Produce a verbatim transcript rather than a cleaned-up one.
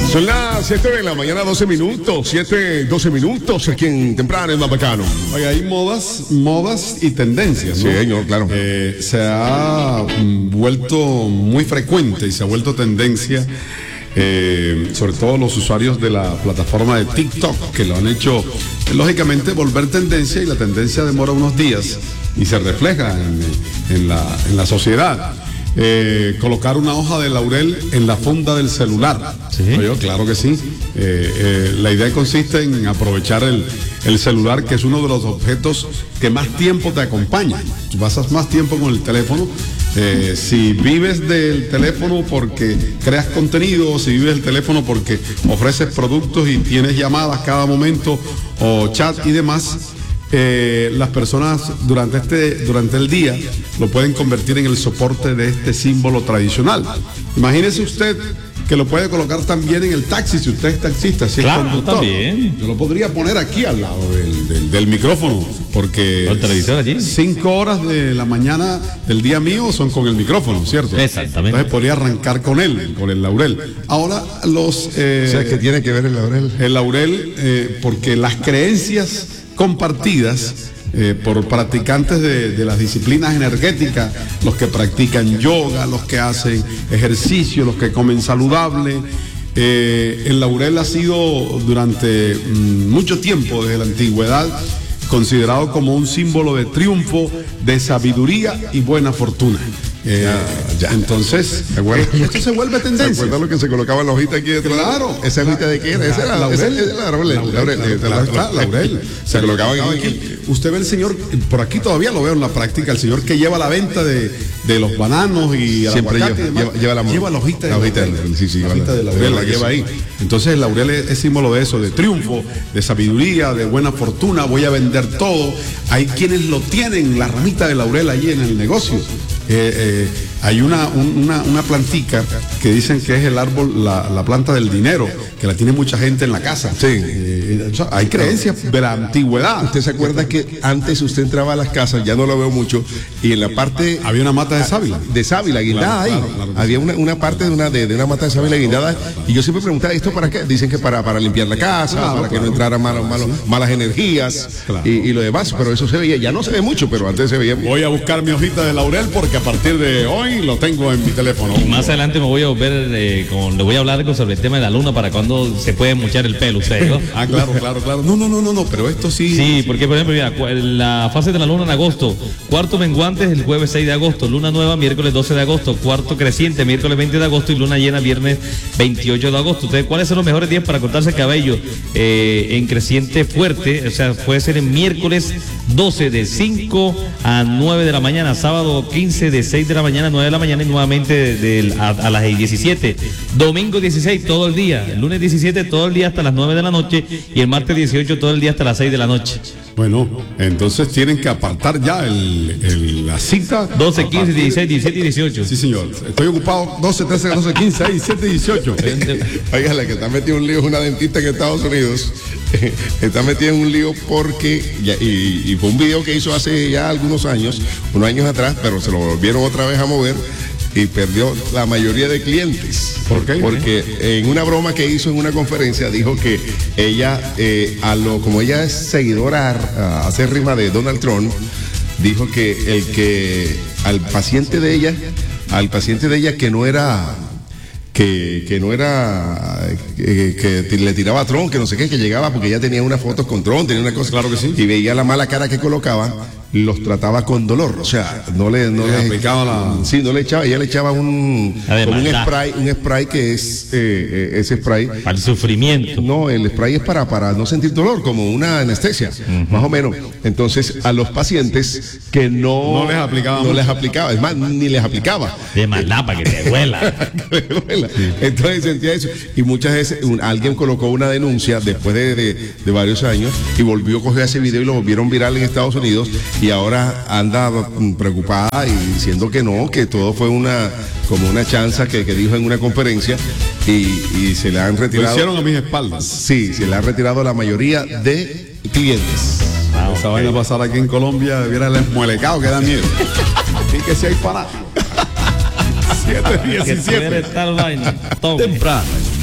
Son las siete de la mañana, doce minutos, siete, doce minutos aquí en Temprano, en Mapacano. Oiga, hay modas, modas y tendencias, ¿no? Sí, señor, claro. Eh, se ha mm, vuelto muy frecuente y se ha vuelto tendencia, eh, sobre todo los usuarios de la plataforma de TikTok, que lo han hecho, eh, lógicamente, volver tendencia, y la tendencia demora unos días y se refleja en, en, la, en la sociedad. Eh, colocar una hoja de laurel en la funda del celular. ¿Sí? Oye, claro que sí. Eh, eh, la idea consiste en aprovechar el, el celular, que es uno de los objetos que más tiempo te acompaña. Tú pasas más tiempo con el teléfono. Eh, si vives del teléfono porque creas contenido, si vives del teléfono porque ofreces productos y tienes llamadas cada momento o chat y demás, Eh, las personas durante este durante el día lo pueden convertir en el soporte de este símbolo tradicional. Imagínese usted que lo puede colocar también en el taxi, si usted es taxista, si claro, es conductor. También. Yo lo podría poner aquí al lado del, del, del micrófono, porque ¿El televisor allí? Cinco horas de la mañana del día mío son con el micrófono, ¿cierto? Exactamente. Entonces podría arrancar con él, con el laurel. Ahora los... Eh, O sea, ¿qué tiene que ver el laurel? El laurel, eh, porque las creencias compartidas eh, por practicantes de, de las disciplinas energéticas, los que practican yoga, los que hacen ejercicio, los que comen saludable. Eh, el laurel ha sido durante mm, mucho tiempo, desde la antigüedad, considerado como un símbolo de triunfo, de sabiduría y buena fortuna. Eh, ya, ya. Entonces, ¿Se esto se vuelve tendencia. ¿Se acuerdan lo que se colocaba en la hojita aquí detrás? Claro. ¿Esa hojita de qué era? Esa era laurel. esa era la laurel. Laurel. Laurel. Se colocaban aquí. Usted ve el señor, por aquí todavía lo veo en la práctica, el señor que lleva la venta de, de los bananos y el Siempre aguacate lleva, y demás, lleva, lleva la, lleva la hojita de la hojita laurel. del- sí, sí, La lleva hojita de la- laurel la verdad que lleva sí. ahí. Entonces el laurel es, es símbolo de eso, de triunfo, de sabiduría, de buena fortuna. Voy a vender todo. Hay quienes lo tienen, la ramita de laurel allí en el negocio. Eh, eh, hay una, un- una, una plantica que dicen que es el árbol, la, la planta del dinero, que la tiene mucha gente en la casa. Sí. Eh, o sea, hay creencias de la antigüedad. ¿Usted se acuerda que antes usted entraba a las casas, ya no lo veo mucho, y en la parte Había una mata de sábila. de sábila guindada Claro, ahí, claro, claro que había una, una parte de una, de, de una mata de sábila guindada, y yo siempre preguntaba, ¿esto para qué? Dicen que para, para limpiar la casa, Claro, para que claro. no entraran malos, malos, malas energías, Claro. y, y lo demás, pero eso se veía, ya no se ve mucho, pero antes se veía. Voy a buscar mi hojita de laurel porque a partir de hoy lo tengo en mi teléfono. Más adelante me voy a volver, eh, con, le voy a hablar algo sobre el tema de la luna, para cuando se puede mochar el pelo usted, ¿no? Ah, claro, claro, claro. No, no, no, no, no, pero esto sí. Sí, porque por ejemplo, mira, cu- la fase de la luna en agosto, cuarto menguante es el jueves seis de agosto, luna nueva miércoles doce de agosto, cuarto creciente miércoles veinte de agosto y luna llena viernes veintiocho de agosto. Entonces, ¿cuáles son los mejores días para cortarse el cabello? Eh, en creciente fuerte, o sea, puede ser en miércoles doce de cinco a nueve de la mañana, sábado quince de seis de la mañana a nueve de la mañana y nuevamente de, de- a, a las diecisiete. Domingo dieciséis todo el día, el lunes diecisiete todo el día hasta las nueve de la noche y el martes dieciocho todo el día hasta las seis de la noche. Bueno, entonces tienen que apartar ya el, el- la cita. doce, quince, dieciséis, diecisiete y dieciocho. Sí, señor. Estoy ocupado doce, trece, catorce, quince, diecisiete y dieciocho. Oiga, la que está metida en un lío es una dentista en Estados Unidos. Está metida en un lío porque, ya- y, y fue un video que hizo hace ya algunos años, unos años atrás, pero se lo volvieron otra vez a mover y perdió la mayoría de clientes. ¿Por qué? Porque en una broma que hizo en una conferencia dijo que ella, eh, a lo, como ella es seguidora ah, acérrima de Donald Trump, dijo que el que al paciente de ella, al paciente de ella que no era que, que no era que, que le tiraba a Trump, que no sé qué, que llegaba porque ella tenía unas fotos con Trump, tenía una cosa, Claro que sí. y veía la mala cara que colocaba, los trataba con dolor, o sea, no le no Le le aplicaba la- sí, no le echaba, ella le echaba un La como un demanda. spray, un spray que es eh, eh, ese spray. Para el sufrimiento. No, el spray es para, para no sentir dolor, como una anestesia, más o menos. Entonces, a los pacientes que no, No les aplicaba no mucho. les aplicaba, es más, ni les aplicaba. De maldad para que te duela. Que le duela. Entonces sentía eso. Y muchas veces un- alguien colocó una denuncia después de, de- de varios años y volvió a coger ese video y lo volvieron viral en Estados Unidos y ahora anda mm, preocupada y diciendo que no, que todo fue una como una chanza que, que dijo en una conferencia y, y se le han Lo retirado. hicieron a mis espaldas. Sí, se le ha retirado la mayoría de clientes. Ah, Esa ok. vaina pasar aquí en Colombia, viera el esmuelecao que da miedo. Y que si hay fanáticos. siete Que tú diecisiete. eres tal vaina. Tome. Temprano en